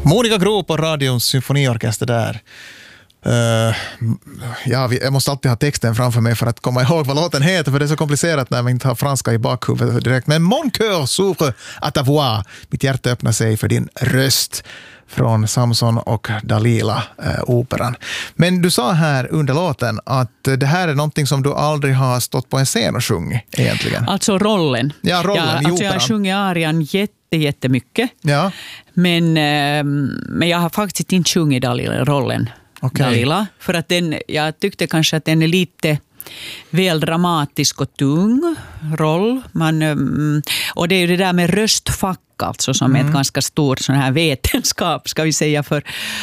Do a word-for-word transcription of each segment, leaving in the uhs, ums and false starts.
Monica Groth på Radions symfoniorkester där. Uh, ja, jag måste alltid ha texten framför mig för att komma ihåg vad låten heter, för det är så komplicerat när man inte har franska i bakhuvudet direkt. Men mon cœur s'ouvre à ta voix. Mitt hjärta öppnar sig för din röst, från Samson och Dalila eh, operan. Men du sa här under låten att det här är någonting som du aldrig har stått på en scen och sjungit egentligen. Alltså rollen. Ja, rollen ja, i alltså operan. jag har sjungit arian jätte, jättemycket. Ja. Men, eh, men jag har faktiskt inte sjungit Dalila, rollen. Okay. Dalila, för att den, jag tyckte kanske att den är lite väl dramatisk och tung roll. Man, och det är ju det där med röstfack alltså, som mm. är ett ganska stort sån här vetenskap, ska vi säga, för,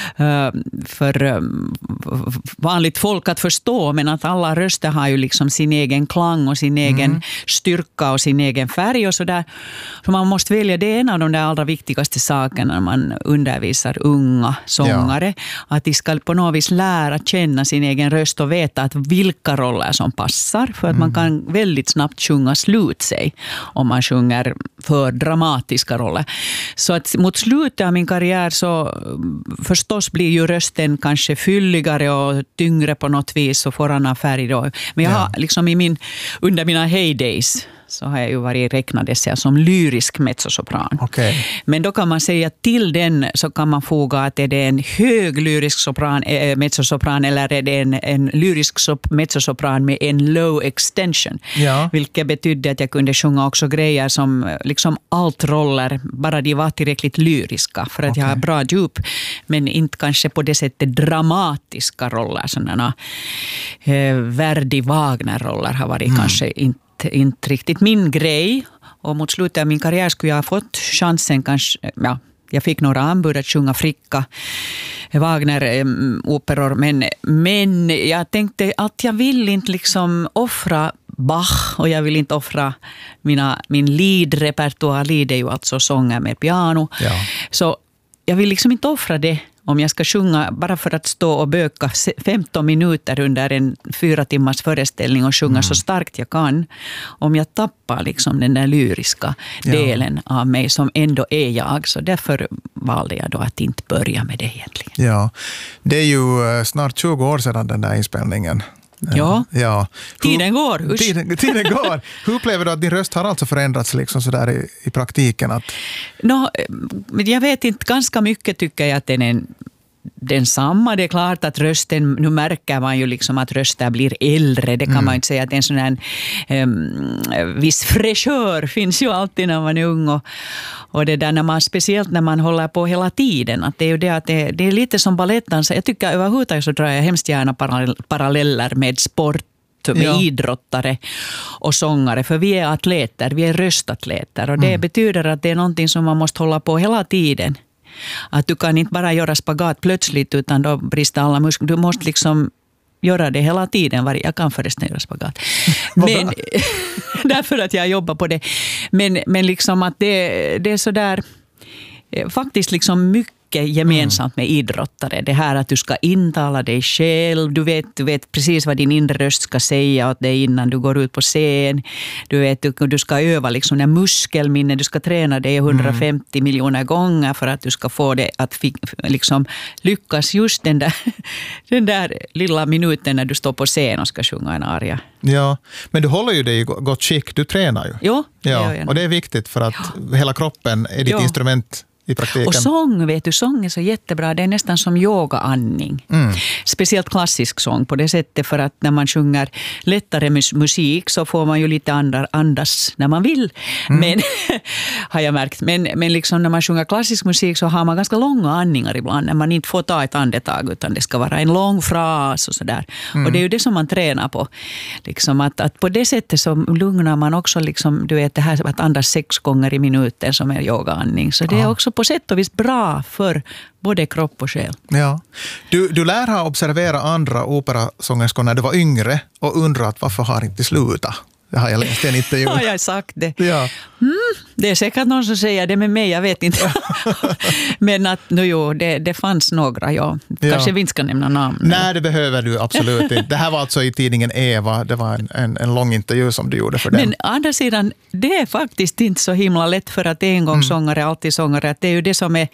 för vanligt folk att förstå, men att alla röster har ju liksom sin egen klang och sin egen mm. styrka och sin egen färg och sådär. Så man måste välja, det är en av de där allra viktigaste sakerna när man undervisar unga sångare, ja. Att de ska på något vis lära känna sin egen röst och veta att vilka roller som passar, för att mm. man kan väldigt snabbt sjunga slut sig om man sjunger för dramatiska roller. Så att mot slutet av min karriär så förstås blir ju rösten kanske fylligare och tyngre på något vis och får annan färg då. Men jag har liksom i min, under mina heydays så har jag ju varit räknades jag som lyrisk mezzosopran. Okay. Men då kan man säga att till den så kan man foga att är det en hög lyrisk sopran, äh, mezzosopran eller är det en, en lyrisk sop, mezzosopran med en low extension. Ja. Vilket betydde att jag kunde sjunga också grejer som liksom altroller, bara de var tillräckligt lyriska för att okay. jag har bra djup, men inte kanske på det sättet dramatiska roller. Sådana eh, Verdi-Wagner-roller har varit mm. kanske inte inte riktigt min grej, och mot slutet av min karriär skulle jag ha fått chansen kanske, ja, jag fick några anbud att sjunga Fricka Wagner-operor, men, men jag tänkte att jag vill inte liksom offra Bach och jag vill inte offra mina, min lead-repertoar. Lead är ju alltså sånger med piano, ja. Så jag vill liksom inte offra det om jag ska sjunga bara för att stå och böka femton minuter under en fyra timmars föreställning och sjunga mm. så starkt jag kan. Om jag tappar liksom den där lyriska ja. delen av mig som ändå är jag. Så därför valde jag då att inte börja med det egentligen. Ja, det är ju snart tjugo år sedan den där inspelningen. Ja, ja. Hur, tiden går. Tiden, tiden går. Hur upplever du att din röst har alltså förändrats liksom sådär i, i praktiken? Att... No, jag vet inte, ganska mycket tycker jag att den är densamma. Det är klart att rösten, nu märker man ju liksom att rösten blir äldre. Det kan mm. man inte säga att en sån här um, viss fräschör finns ju alltid när man är ung. Och, och det där när man, speciellt när man håller på hela tiden. Att det är ju det att det, det är lite som balettdansa. Jag tycker överhuvudtaget så drar jag hemskt gärna paralleller med sport, med ja. idrottare och sångare, för vi är atleter, vi är röstatleter, och det mm. betyder att det är någonting som man måste hålla på hela tiden. Att du kan inte bara göra spagat plötsligt, utan då brister alla muskler. Du måste liksom göra det hela tiden. Jag kan förresten göra spagat. Men därför att jag jobbar på det. Men, men liksom att det, det är så där faktiskt liksom mycket gemensamt med idrottare. Det här att du ska intala dig själv. Du vet, du vet precis vad din inre röst ska säga åt dig innan du går ut på scen. Du vet, du, du ska öva liksom när muskelminne. Du ska träna dig hundrafemtio mm. miljoner gånger för att du ska få det att liksom lyckas just den där, den där lilla minuten när du står på scen och ska sjunga en aria. Ja, men du håller ju dig i gott skick. Du tränar ju. Jo, ja, och det är viktigt för att ja. hela kroppen är ditt jo. instrument i praktiken. Och sång, vet du, sång är så jättebra. Det är nästan som yogaandning. Mm. Speciellt klassisk sång på det sättet, för att när man sjunger lättare musik så får man ju lite andra andas när man vill. Mm. Men har jag märkt. Men, men liksom när man sjunger klassisk musik så har man ganska långa andningar ibland när man inte får ta ett andetag, utan det ska vara en lång fras och sådär. Mm. Och det är ju det som man tränar på. Liksom att, att på det sättet så lugnar man också liksom, du vet, det här att andas sex gånger i minuten som är yogaandning. Så det är också på sätt och vis bra för både kropp och själ. Ja. Du, du lär ha observera andra operasångerskor när du var yngre och undrat varför har inte slutat. Det har jag läst i en intervju. Har jag sagt det? Ja. Mm, det är säkert någon som säger det med mig, jag vet inte. Men att, no, jo, det, det fanns några, ja. Kanske ja. vi inte ska nämna namn. Nej, det behöver du absolut inte. Det här var alltså i tidningen Eva. Det var en, en, en lång intervju som du gjorde för den. Men å andra sidan, det är faktiskt inte så himla lätt för att en gång mm. sångare, alltid sångare. Att det är ju det som är...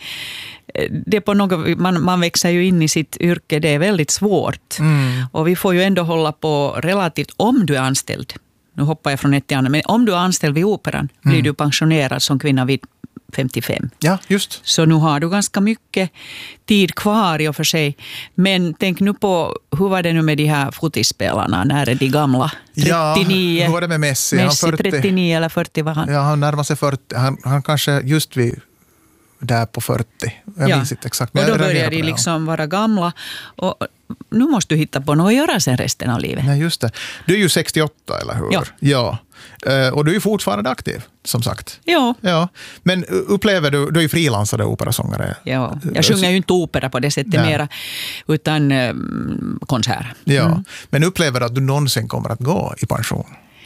Det på något, man, man växer ju in i sitt yrke, det är väldigt svårt. Mm. Och vi får ju ändå hålla på relativt, om du är anställd. Nu hoppar jag från ett till annat, men om du är anställd vid operan mm. blir du pensionerad som kvinna vid femtiofem. Ja, just. Så nu har du ganska mycket tid kvar i och för sig. Men tänk nu på, hur var det nu med de här fotbollsspelarna? När är de gamla? trettionio. Ja, hur var det med Messi? Messi han fyrtio. trettionio eller fyrtio var han. Ja, han närmar sig fyrtio. Han, han kanske just vid där på fyrtio. Jag ja. minns inte exakt. Men och då börjar de liksom vara gamla. Och nu måste du hitta på något att göra sen resten av livet. Nej, just det. Du är ju sextioåtta, eller hur? Ja. ja. Och du är ju fortfarande aktiv, som sagt. Ja. ja. Men upplever du, du är ju frilansare operasångare. Ja, jag sjunger ju inte opera på det sättet Nej. mera, utan äh, konsert. Ja, mm. men upplever du att du någonsin kommer att gå i pension?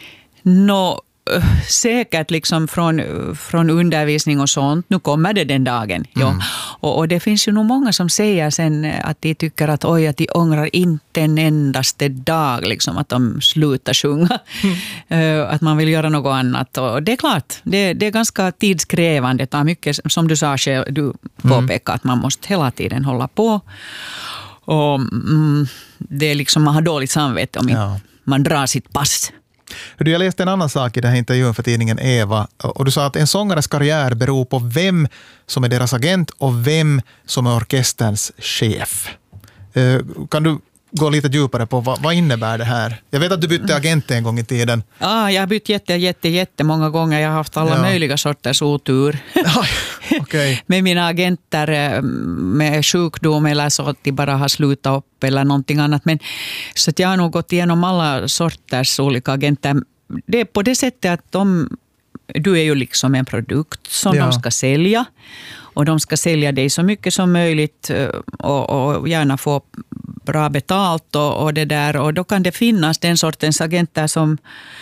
Nå, säkert liksom från, från undervisning och sånt. Nu kommer det den dagen. Ja. Mm. Och, och det finns ju nog många som säger sen att de tycker att oj, att de ångrar inte en endaste dag liksom, att de slutar sjunga. Mm. Att man vill göra något annat. Och det är klart, det, det är ganska tidskrävande. Det är mycket, som du sa själv, du påpekar mm. att man måste hela tiden hålla på. Och mm, det är liksom, man har dåligt samvete om ja. man drar sitt pass. Jag läste en annan sak i den här intervjun för tidningen Eva, och du sa att en sångares karriär beror på vem som är deras agent och vem som är orkesterns chef. Kan du gå lite djupare på vad, vad innebär det här? Jag vet att du bytte agent en gång i tiden. Ja, jag har bytt jätte, jätte, jätte många gånger. Jag har haft alla ja. möjliga sorters otur. okay. Med mina agenter med sjukdom eller så att de bara har slutat upp eller någonting annat. Men, så att jag har nog gått igenom alla sorters olika agenter. Det är på det sättet att de, du är ju liksom en produkt som ja. de ska sälja. Och de ska sälja dig så mycket som möjligt och, och gärna få bra betalt och, och det där. Och då kan det finnas den sortens agenter som,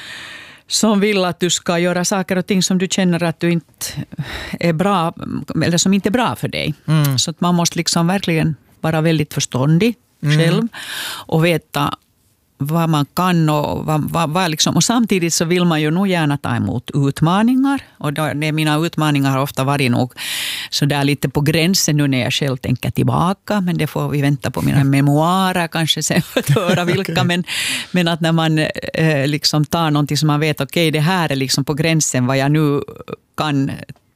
som vill att du ska göra saker och ting som du känner att du inte är bra, eller som inte är bra för dig. Mm. Så att man måste liksom verkligen vara väldigt förståndig mm. själv och veta vad man kan och, vad, vad, vad liksom. Och samtidigt så vill man ju nog gärna ta emot utmaningar. Och då, det, mina utmaningar har ofta varit nog så där lite på gränsen nu när jag själv tänker tillbaka. Men det får vi vänta på mina memoarer kanske sen för att höra vilka. okay. men, men att när man eh, liksom tar någonting som man vet, okej okay, det här är liksom på gränsen vad jag nu kan,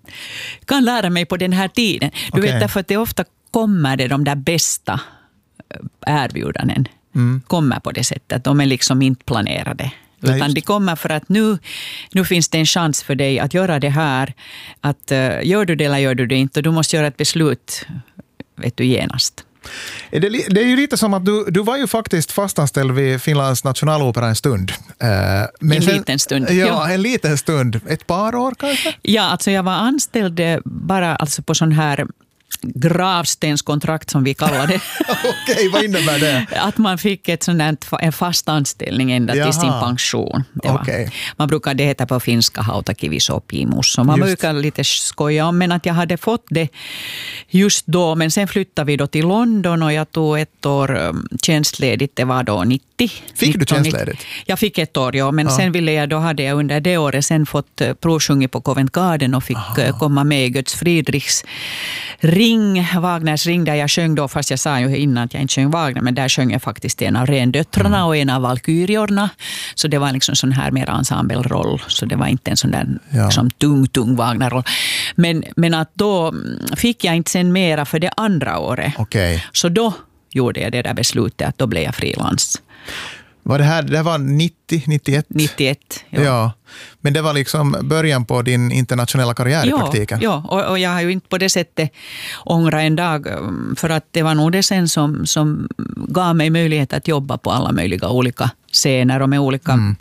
kan lära mig på den här tiden. Du okay. vet därför att det ofta kommer det de där bästa erbjudanden. Mm. kommer på det sättet. De är liksom inte planerade. Nej, utan de kommer för att nu, nu finns det en chans för dig att göra det här. Att uh, gör du det eller gör du det inte. Och du måste göra ett beslut, vet du, genast. Det, det är ju lite som att du, du var ju faktiskt fastanställd vid Finlands nationalopera en stund. Men en sen, liten stund. Ja, ja, en liten stund. Ett par år kanske? Ja, alltså jag var anställd bara alltså på sån här gravstenskontrakt som vi kallar det. Okej, vad innebär det? Att man fick ett sådant, en fast anställning ända Jaha. till sin pension. Det var, okay. Man brukar det heta på finska hautakivisopimus. Så man just. brukar lite skoja om, men att jag hade fått det just då. Men sen flyttade vi då till London och jag tog ett år tjänstledigt. Det var då nittio. Fick du tjänstledigt? Jag fick ett år, ja. Men ja. sen ville jag, då hade jag under det året sen fått provsjungit på Covent Garden och fick Aha. komma med i Götz Friedrichs Ring, Wagners Ring, där jag sjöng då, fast jag sa ju innan att jag inte sjöng Wagner, men där sjöng jag faktiskt en av rendöttrarna mm. och en av valkyriorna. Så det var liksom sån här mer ensembleroll, så det var inte en sån där ja. liksom, tung, tung Wagnerroll. Men, men att då fick jag inte sen mera för det andra året. Okay. Så då gjorde jag det där beslutet att då blev jag frilans. Var det här, det var nittio, nittioett? nittioett, ja. ja. Men det var liksom början på din internationella karriär ja, i praktiken? Ja, och, och jag har ju inte på det sättet ångrat en dag, för att det var nog det sen som, som gav mig möjlighet att jobba på alla möjliga olika scener och med olika, mm.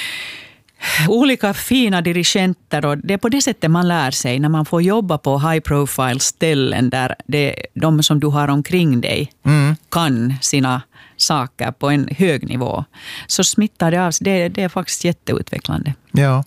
olika fina dirigenter. Och det är på det sättet man lär sig när man får jobba på high profile ställen där det, de som du har omkring dig mm. kan sina saker på en hög nivå så smittar det av sig. Det, det är faktiskt jätteutvecklande. Ja.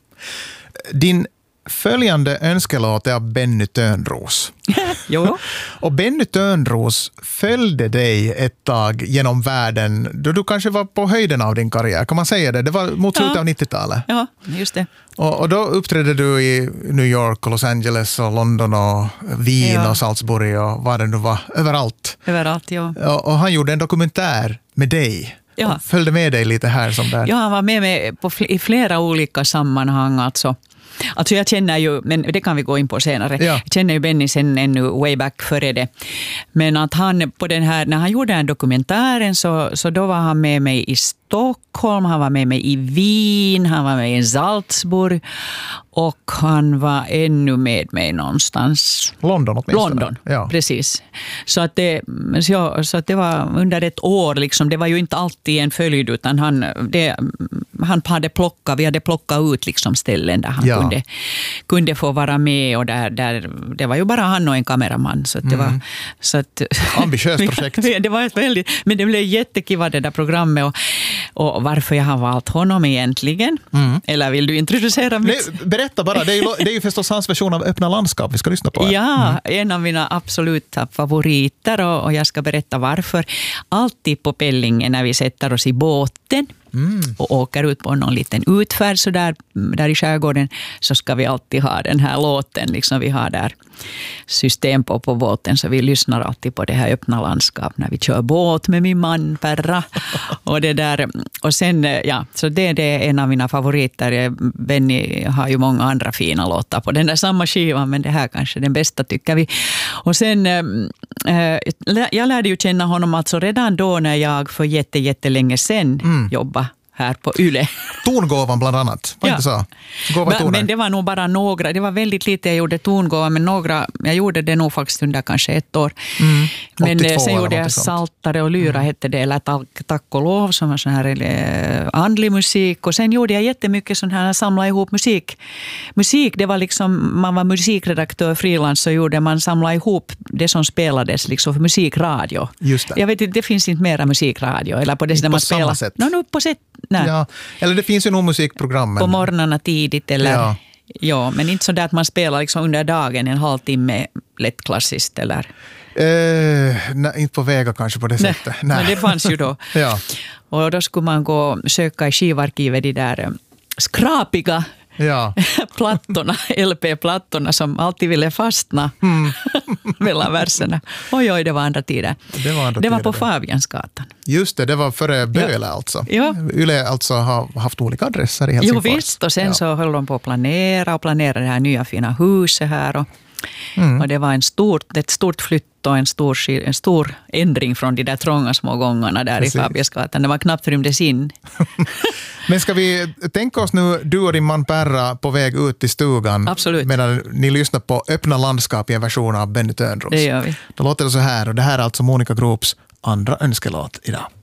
Din följande önskelåt är av Benny Törnros. Jo. Och Benny Törnros följde dig ett tag genom världen då du kanske var på höjden av din karriär. Kan man säga det? Det var mot slutet Ja. av nittiotalet. Ja, just det. Och, och då uppträdde du i New York och Los Angeles och London och Wien Ja. och Salzburg och vad det nu var. Överallt. Överallt, ja. Och, och han gjorde en dokumentär med dig. Ja. Och följde med dig lite här som där. Ja, han var med mig på fl- i flera olika sammanhang. Alltså. Alltså jag känner ju, men det kan vi gå in på senare. Ja. Jag känner ju Benny sen ännu way back före det. Men att han på den här, när han gjorde den dokumentären så, så då var han med mig i Stockholm, han var med mig i Wien, han var med i Salzburg och han var ännu med mig någonstans. London åtminstone. London, Ja. precis. Så att, det, så, jag, så att det var under ett år, liksom, det var ju inte alltid en följd utan han, det, han hade plockat, vi hade plockat ut liksom ställen där han Ja. kunde, kunde få vara med och där, där, det var ju bara han och en kameraman. Så att det var, så att, Ambitiöst projekt. det var ett väldigt, men det blev jättekiva det där programmet och, och varför jag har valt honom egentligen. Mm. Eller vill du introducera mitt? Nej, berätta bara, det är, ju, det är ju förstås hans version av Öppna landskap vi ska lyssna på. Här. Ja, en av mina absoluta favoriter och, och jag ska berätta varför. Alltid på Pellingen när vi sätter oss i båten Mm. och åker ut på någon liten utfärd så där, där i skärgården så ska vi alltid ha den här låten. Liksom vi har där system på på båten så vi lyssnar alltid på det här Öppna landskap när vi kör båt med min man Perra. Och det där, och sen, ja, så det, det är en av mina favoriter. Benny har ju många andra fina låtar på den där samma skivan men det här kanske är den bästa tycker vi. Och sen, äh, jag lärde ju känna honom alltså redan då när jag för jätte, jättelänge sedan mm. jobbade här på Yle. Tongåvan bland annat, var Ja. inte så? Gåva Men, toner. men det var nog bara några, det var väldigt lite jag gjorde tongåva, men några, jag gjorde det nog faktiskt under kanske ett år. Mm. Men åttiotvå sen eller gjorde jag något sånt. Saltare och Lyra mm. hette det, eller tack, tack och lov som var sån här eh, andlig musik. Och sen gjorde jag jättemycket sån här, samla ihop musik. Musik, det var liksom, man var musikredaktör frilans så gjorde man samla ihop det som spelades liksom för musikradio. Just det. Jag vet inte, det finns inte mera musikradio, eller på det där på man samma spelar. sätt. No, no, på sätt, nej. Ja, eller det finns ju nog musikprogram. Men... På morgnarna tidigt eller... Ja. Ja, men inte så där att man spelar liksom under dagen en halvtimme lätt klassiskt eller... Eh, nej, inte på Vega kanske på det Nej, sättet. men det fanns ju då. Ja. Och då skulle man gå och söka i skivarkivet de där eh, skrapiga Ja. plattorna, L P-plattorna som alltid ville fastna Mm. mellan verserna. Oj, oj, det var andra tider. Det var andra det var tider, på det. Fabiansgatan. Just det, det var före Böle alltså. Ja. Yle alltså har haft olika adresser i Jo Helsingfors. visst, och sen ja. så höll de på att planera och planera det här nya fina huset här. Och, Mm. och det var en stort, ett stort flytt och en stor, skil- en stor ändring från de där trånga små gångarna där Precis. i Fabiansgatan. Det var knappt rymdes in. Men ska vi tänka oss nu, du och din man Perra på väg ut till stugan. Absolut. Medan ni lyssnar på Öppna landskap i en version av Benny Törnros. Det gör vi. Då låter det så här, och det här är alltså Monica Grops andra önskelåt idag.